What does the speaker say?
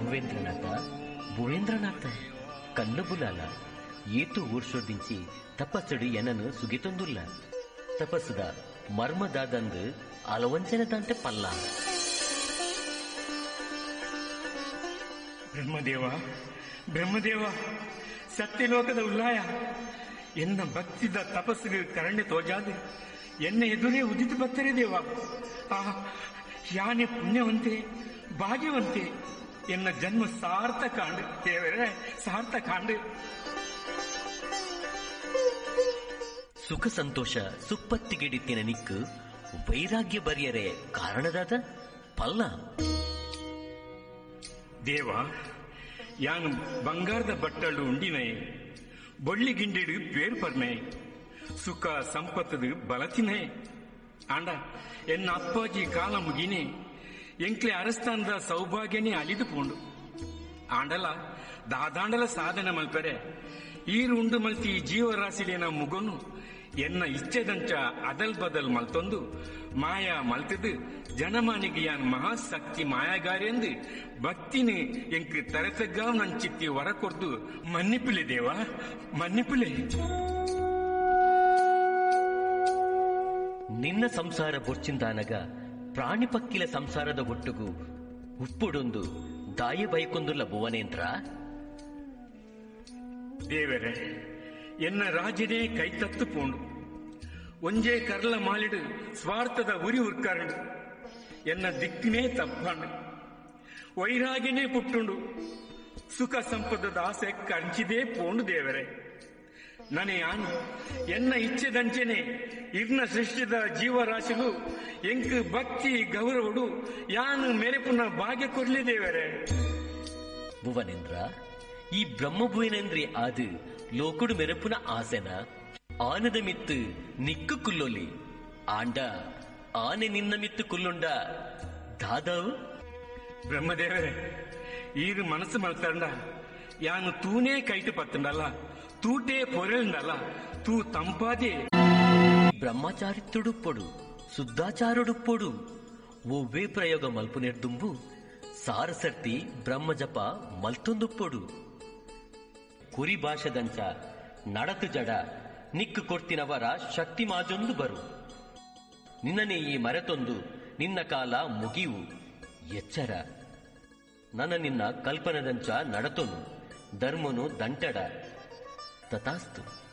బ్రహ్మవేంద్రనాథ భువేంద్రనాథ కన్నుబులాల ఏతు ఊర్షోదించి ತಪಸ್ಸಡು ಎನನು ಸುಗಿತೊಂದುಲ್ಲ ತಪಸ್ಸುದ ಮರ್ಮದಾದಂದು ಅಲವಂಚನದಂತೆ ಪಲ್ಲ. ಬ್ರಹ್ಮದೇವ ಸತ್ಯಲೋಕದ ಉಲ್ಲಾಯ ಎನ್ನ ಭಕ್ತಿದ ತಪಸ್ಸಿಗೆ ಕರಣ್ಯ ತೋಜಾದು ಎನ್ನ ಎದುರೇ ಉದಿತು ಬತ್ತರೆ ದೇವ. ಯಾನೆ ಪುಣ್ಯವಂತೆ ಭಾಗ್ಯವಂತೆ ಎನ್ನ ಜನ್ಮ ಸಾರ್ಥಕಾಂಡ್ ದೇವರೇ ಸಾರ್ಥಕಾಂಡ್. ಸುಖ ಸಂತೋಷ ಸುಪ್ಪತ್ತಿಗೆಡಿತ್ತಿನ ನಿಕ್ಕು ವೈರಾಗ್ಯ ಬರಿಯರೆ ಕಾರಣದಾದ ಪಲ್ಲ. ದೇವ ಯಾನು ಬಂಗಾರದ ಬಟ್ಟಲು ಉಂಡಿನೈ ಬೊಳ್ಳಿ ಗಿಂಡಿಡು ಪೇರು ಪರ್ನೆ ಸುಖ ಸಂಪತ್ತದು ಬಲತಿನೇ ಆಂಡ ಎನ್ನ ಅಪ್ಪಾಜಿ ಕಾಲ ಮುಗಿನೇ ಎಂಕ್ಲೆ ಅರಸ್ಥಾನದ ಸೌಭಾಗ್ಯನೇ ಅಲಿದು ಪೋಂಡು ಆಂಡಲ ದಾದಾಂಡಲ ಸಾಧನೆ ಮಲ್ಪರೆ ಈರುಂಡು ಮಲ್ತಿ ಜೀವರಾಶಿಲೇನ ಮುಗೊನು ಎನ್ನ ಇಚ್ಛೆದಂಚ ಅದಲ್ ಬದಲ್ ಮಲ್ತೊಂದು ಮಾಯಾ ಮಲ್ತದು ಜನಮಾನಿಗೆ ಯಾನ್ ಮಹಾಶಕ್ತಿ ಮಾಯಾಗಾರಿ ಎಂದು ಭಕ್ತಿನಿ ಎಂಕ್ ತರತಗ್ಗಾವ್ ನಂಚಿತ್ತಿ ವರ ಕೊರ್ದು ಮನ್ನಿಪಿಲೆ ದೇವ ಮನ್ನಿಪಿಲೆ. ನಿನ್ನ ಸಂಸಾರ ಬೊರ್ಚಿಂದಾನಗ ಪ್ರಾಣಿ ಪಕ್ಕಿಲ ಸಂಸಾರದ ಒಟ್ಟುಗು ಉಪ್ಪುಡೊಂದು ದಾಯ ಬೈಕೊಂದುಲ್ಲ ಭುವನೇಂದ್ರ. ದೇವರೇ ಎನ್ನ ರಾಜನೇ ಕೈತತ್ತು ಪೋಂಡು ಒಂಜೇ ಕರ್ಲ ಮಾಲಿಡು ಸ್ವಾರ್ಥದ ಉರಿ ಉರ್ಕರಂಡು ಎನ್ನ ದಿಕ್ಕಿನೇ ತಪ್ಪಂಡು ವೈರಾಗ್ಯನೇ ಪುಟ್ಟುಂಡು ಸುಖ ಸಂಪದದ ಆಸೆ ಕಂಚಿದೇ ಪೋಂಡು ದೇವರೇ. ನನೆ ಯಾನು ಎನ್ನ ಇಚ್ಛೆದಂಚೆನೆ ಇರ್ನ ಸೃಷ್ಟಿದ ಜೀವರಾಶಿಲು ಎಂಕ್ ಭಕ್ತಿ ಗೌರವಡು ಯಾನು ಮೆರೆಪುನ ಭಾಗ್ಯ ಕೊರ್ಲಿ ದೇವರೇ. ಭುವನೇಂದ್ರ ಈ ಬ್ರಹ್ಮಭುವನೇಂದ್ರಿ ಆದು ಲೋಕುಡು ಮೆರಪುನ ಆಸೆನ ಆನದ ಮಿತ್ತು ನಿಕ್ಕು ಕುಲ್ಲೊಲಿ ಆಂಡ ಆನೆ ನಿನ್ನ ಮಿತ್ತು ಕುಲ್ಲುಂಡ ದಾದಾವು. ಬ್ರಹ್ಮದೇವರೇ ಈರು ಮನಸ್ಸು ಮಲ್ತಂಡ ಯಾನು ತೂನೇ ಕೈಟು ಪತ್ತಂಡಲ್ಲ ತೂಟೇ ಪೊರೆಂಡಲ್ಲ ತೂ ತಂಪಾದೆ. ಬ್ರಹ್ಮಚಾರಿತ್ಯುಡುಪ್ಪೊಡು ಶುದ್ಧಾಚಾರುಡುಪ್ಪೊಡು ಒವ್ವೇ ಪ್ರಯೋಗ ಮಲ್ಪು ನೆಡ್ದುಂಬು ಸಾರಸರ್ತಿ ಬ್ರಹ್ಮಜಪ ಮಲ್ತೊಂದುಪ್ಪೊಡು ಕುರಿ ಭಾಷದಂಚ ನಡತು ಜಡ ನಿಕ್ಕು ಕೊಡ್ತಿನವರ ಶಕ್ತಿ ಮಾಜೊಂದು ಬರು ನಿನ್ನನೆ ಈ ಮರೆತೊಂದು ನಿನ್ನ ಕಾಲ ಮುಗಿವು ಎಚ್ಚರ. ನನ್ನ ನಿನ್ನ ಕಲ್ಪನದಂಚ ನಡತೊನು ಧರ್ಮನು ದಂಟಡ ತಥಾಸ್ತು.